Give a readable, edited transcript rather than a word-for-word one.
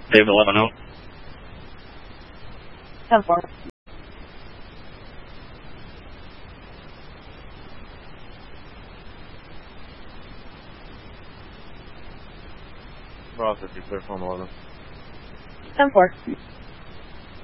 Dave 11-0. 10-4. Bravo 50, clear from 11. 10-4.